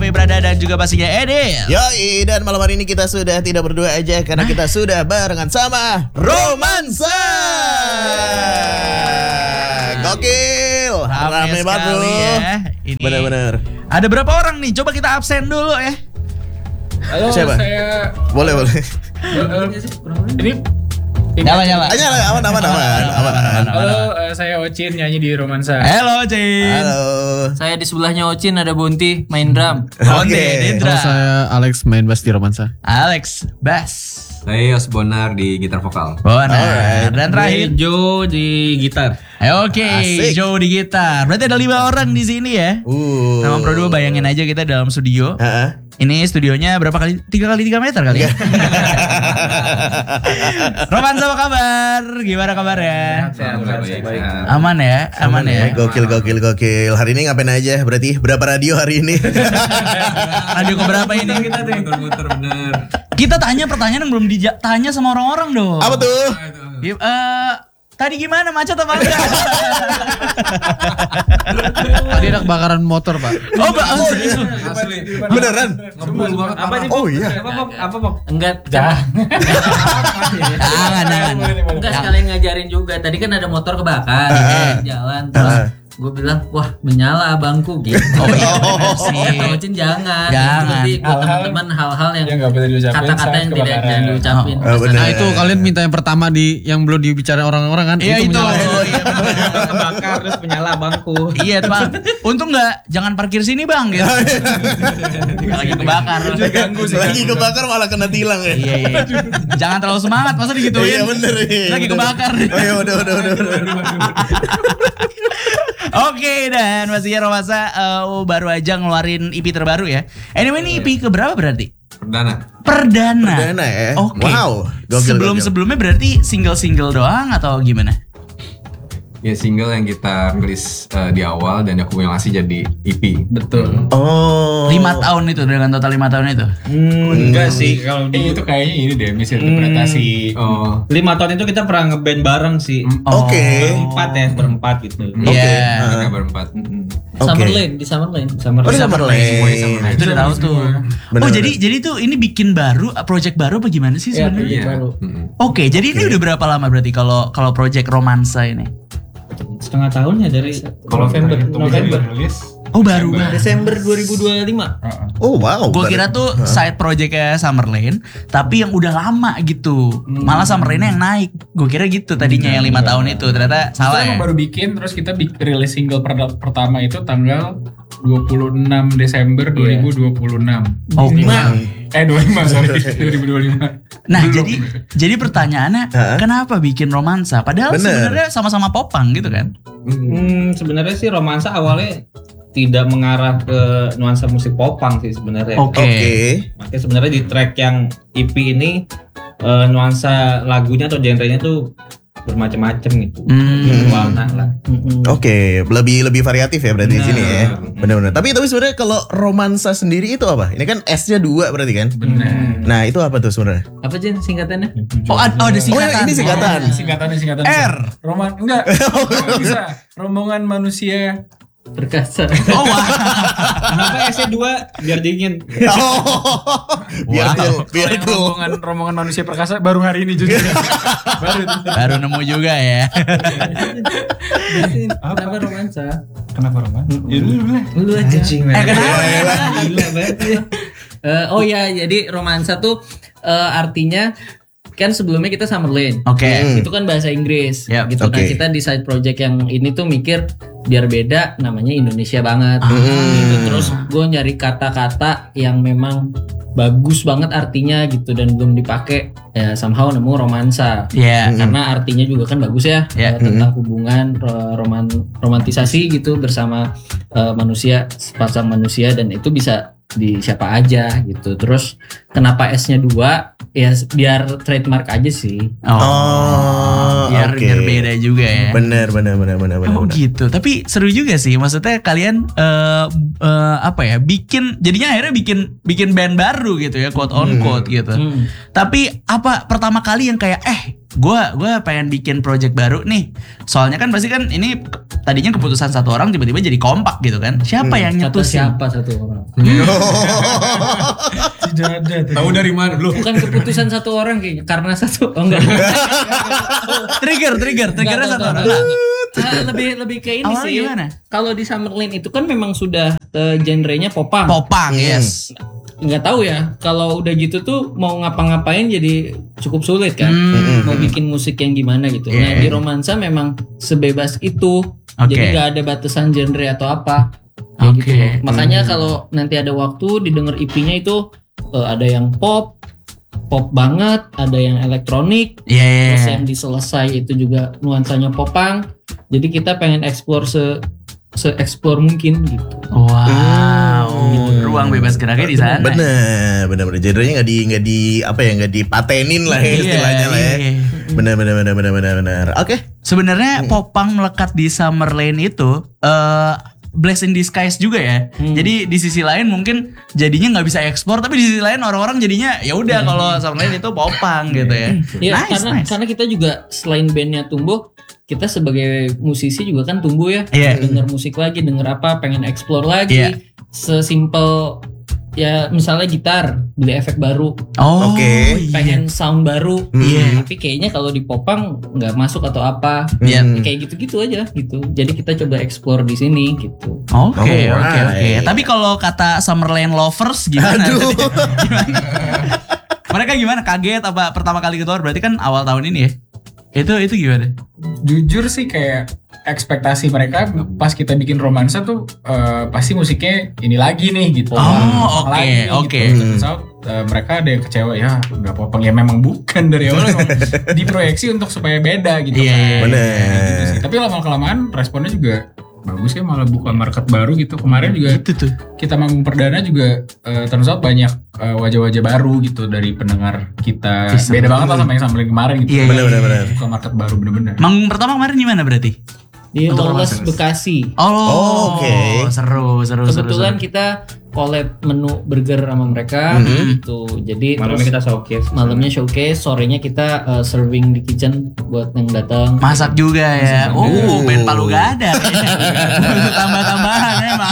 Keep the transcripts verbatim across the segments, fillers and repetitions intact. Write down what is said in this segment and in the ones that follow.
Fahmi Prada dan juga pastinya Edil. Yoi, dan malam hari ini kita sudah tidak berdua aja karena kita sudah barengan sama Romansa. Gokil, rame banget bro. Ya. Ini Bener-bener. ada berapa orang nih? Coba kita absen dulu ya. Halo, Siapa? saya Boleh boleh. ini Nyala nyala. Aja aman aman aman aman. Halo, uh, saya Ocin nyanyi di Romansa. Halo Cin. Halo. Saya di sebelahnya Ocin ada Bonti main drum. Onde, Oke. Dendra. Halo, saya Alex main bass di Romansa. Alex Bass. Saya Yos Bonar di gitar vokal. Bonar. Alright. Dan terakhir Joe di gitar. Eh, Oke, Asik. Joe di gitar. Berarti ada lima orang di sini ya. Uh. Sama Pro dua bayangin aja kita dalam studio. Heeh. Ini studionya berapa kali? Tiga kali tiga meter kali ya. Romansa apa kabar? Gimana kabarnya? Aman ya, aman ya. Gokil gokil gokil. Hari ini ngapain aja? Berarti berapa radio hari ini? Radio keberapa ini kita tuh? Muter-muter bener. Kita tanya pertanyaan yang belum ditanya sama orang-orang dong. Apa tuh? Ya, eh, tadi gimana, macet apa enggak? Tadi ada kebakaran motor, Pak. Oh, Pak. Oh, serius. Asli. Beneran? Ngebul banget. Apa nih? Oh iya. Apa Pok? Apa Pok? Enggak. Jangan, jangan. Enggak sekalian ngajarin juga. Tadi kan ada motor kebakar Ah. di jalan terus gue bilang, wah menyala abangku gitu. Oh iya, bener sih. Kata Ocin jangan. Jangan. Nanti buat teman-teman hal-hal yang yang nggak boleh diucapin kata-kata saat yang tidak kebakaran. jangan diucapin. Oh, bener. Nah itu kalian minta yang pertama di yang belum dibicarain orang-orang kan? Iya itu. menyala. Oh, iya, bener. Kebakar terus menyala abangku. Iya, Bang. Untung enggak jangan parkir sini, Bang, gitu. Lagi kebakar. Lagi kebakar malah kena tilang ya. Iya, iya. Jangan terlalu semangat, masa digituin. Iya bener iya, Lagi bener. kebakar. Oh iya udah udah udah udah. Oke, dan pastinya Romansa uh, baru aja ngeluarin E P terbaru ya. Anyway, ini E P keberapa berarti? Perdana. Perdana. Perdana ya. Oke. Wow. Gokil, Sebelum gokil. sebelumnya berarti single-single doang atau gimana? Ya single yang kita rilis uh, di awal dan akumulasi jadi E P. Betul. Oh. Lima tahun itu dengan total lima tahun itu. Enggak sih kalau Eh, itu kayaknya ini deh misinterpretasi. Oh, lima tahun itu kita pernah ngeband bareng sih. Oke. Berempat ya, berempat gitu. Oke. Iya. kita berempat. Oke. Summerlane di Summerlane. Summerlane. Oh di Summerlane. Semuanya sama. Nah, itu udah tahu tuh. Bener, oh, bener. jadi jadi tuh ini bikin baru, project baru apa gimana sih Iya, sebenarnya? Iya. baru. Mm-mm. Oke, jadi ini udah berapa lama berarti kalau kalau project Romansa ini? Setengah tahun ya dari Kalau November. itu November. rilis. Oh, baru banget. Desember dua ribu dua puluh lima. Oh wow. Gue baru- kira tuh side projectnya Summerlane, tapi yang udah lama gitu. Malah Summerlane yang naik. Gue kira gitu tadinya yang lima tahun itu. Ternyata Kita salah emang ya. baru bikin terus kita bik- rilis single per- pertama itu tanggal dua puluh enam Desember dua ribu dua puluh enam. Oke. Eh dua puluh lima sorry dua ribu dua puluh lima. Nah, jadi jadi pertanyaannya Hah? kenapa bikin Romansa? Padahal Bener. sebenarnya sama-sama popang gitu kan? Hmm, sebenarnya sih Romansa awalnya tidak mengarah ke nuansa musik popang sih sebenarnya. Oke. Oke. Makanya sebenarnya di track yang E P ini eh, nuansa lagunya atau genrenya tuh bermacam-macam gitu. Hmm. Warna lah. Oke, lebih lebih variatif ya berarti di sini ya. Benar. Benar-benar. Tapi tapi sebenarnya kalau Romansa sendiri itu apa? Ini kan S-nya dua berarti kan? Benar. Nah, itu apa tuh sebenarnya? Apa sih singkatannya? Oh, ad- oh ada Oh, singkatan. ini singkatan. Singkatannya singkatan R. Roman enggak. Bisa. Rombongan manusia. Perkasa. Oh, wah. Kenapa S-nya dua? Biar dingin. Oh, biar cool, biar Yang cool. rombongan rombongan manusia perkasa baru hari ini juga. baru itu. Baru nemu juga ya. Kenapa Romansa? Kenapa Roman? Ya dulu dulu lah. Lu aja. Eh, kenapa? Gila banget ya. Eh, oh ya, jadi Romansa tuh eh, artinya kan sebelumnya kita Summerlane. Oke. Hmm. Itu kan bahasa Inggris Yap, gitu. Nah, oke. kita di side project yang ini tuh mikir biar beda namanya Indonesia banget. Ah. Gitu. Terus gue nyari kata-kata yang memang bagus banget artinya gitu dan belum dipakai, ya somehow nemu Romansa. Iya. Karena artinya juga kan bagus ya, Ya. eh, tentang hubungan ro- roman romantisasi gitu bersama eh, manusia, sepasang manusia, dan itu bisa di siapa aja gitu. Terus kenapa S-nya dua? Ya biar trademark aja sih. Oh. Oh, biar, oke. biar beda juga ya. Bener bener bener bener bener. Oh bener. gitu. Tapi seru juga sih. Maksudnya kalian eh eh, apa ya? Bikin jadinya akhirnya bikin bikin band baru gitu ya, quote on quote gitu. Hmm. Tapi apa pertama kali yang kayak eh Gua gua pengen bikin project baru nih. Soalnya kan pasti kan ini tadinya keputusan satu orang tiba-tiba jadi kompak gitu kan. Siapa Hmm. yang Kata nyetusin? siapa satu orang? Tidak ada. Tahu dari mana lu? Bukan keputusan satu orang kayaknya karena satu oh enggak. Trigger, trigger, triggernya Enggak, satu enggak, orang. enggak, enggak. Ah, lebih lebih ke ini Awalnya sih. gimana? Kalau di Summerlin itu kan memang sudah uh, genrenya popang. Popang, yes. Nggak tahu ya. Kalau udah gitu tuh mau ngapa-ngapain jadi cukup sulit kan. Hmm. Mau bikin musik yang gimana gitu. Yeah. Nah di Romansa memang sebebas itu. Oke. Jadi nggak ada batasan genre atau apa. Kayak Oke. gitu loh. Makanya kalau nanti ada waktu didengar E P-nya itu uh, ada yang pop, pop banget, ada yang elektronik. Iya, iya, Terus iya. yang di selesai itu juga nuansanya popang. Jadi kita pengen explore se se explore mungkin gitu. Wow, Hmm. ruang bebas geraknya di sana. Bener, bener, bener. Genrenya nggak di, nggak di, apa ya, nggak dipatenin lah ya Iya, istilahnya lah ya. iya. Bener, bener, bener, bener, bener, bener. Oke. Sebenarnya popang melekat di Summerlin itu eh bless in disguise juga ya. Hmm. Jadi di sisi lain mungkin jadinya nggak bisa ekspor, tapi di sisi lain orang-orang jadinya ya udah kalau Summerlin itu popang gitu ya. Ya Nice, karena nice. karena kita juga selain bandnya tumbuh, kita sebagai musisi juga kan tumbuh ya. Iya. Denger musik lagi, denger apa, pengen explore lagi. Iya. Sesimpel ya misalnya gitar, beli efek baru, Oh, Oke. iya. pengen sound baru. Iya. Tapi kayaknya kalau di popang nggak masuk atau apa. Iya. Hmm. Kayak gitu-gitu aja gitu. Jadi kita coba explore di sini gitu. Oke, Oh, oke, oke. right. Tapi kalau kata Summerlin lovers gimana? Aduh. Gimana? Mereka gimana? Kaget apa pertama kali keluar? Berarti kan awal tahun ini ya. Itu itu gimana? Jujur sih kayak ekspektasi mereka pas kita bikin romansa tuh eh, pasti musiknya ini lagi nih gitu. Oh, Popang oke, lagi nih, oke. Gitu. Turns out, eh, mereka ada yang kecewa ya nggak popang ya memang bukan dari awal memang diproyeksi untuk supaya beda gitu Iya, kan. iya, Bener. Gitu sih. Tapi lama kelamaan responnya juga bagus ya, malah buka market baru gitu. Kemarin juga Itu tuh. kita manggung perdana juga eh, turns out banyak eh, wajah-wajah baru gitu dari pendengar kita. Bisa. Beda banget lah sama yang sampai kemarin gitu. Iya, Bener, bener, bener. Buka market baru bener-bener. Manggung pertama kemarin gimana berarti? Di Untuk Lawless romansa. Bekasi. Oh, Oh, oke. Seru, seru, seru. Kebetulan seru. kita collab menu burger sama mereka Mhm. gitu. Jadi Malamnya terus kita showcase. malamnya showcase, sorenya kita uh, serving di kitchen buat yang datang. Masak juga ya. juga. Oh, band Palu Gada. Butuh tambah-tambahan emang.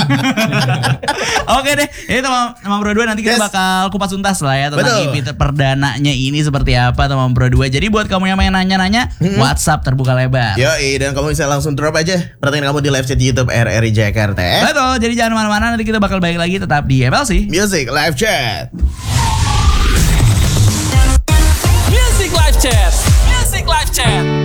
Oke deh, ini teman teman Pro dua nanti kita Yes. bakal kupas tuntas lah ya tentang Betul. E P perdananya ini seperti apa teman Pro dua. Jadi buat kamu yang pengen nanya-nanya, WhatsApp terbuka lebar. Yoi, dan kamu bisa langsung drop aja pertanyaan kamu di live chat YouTube R R I Jakarta ya. Betul, jadi jangan kemana-mana, nanti kita bakal balik lagi tetap di F L C. Music live chat. Music Live Chat. Music Live Chat.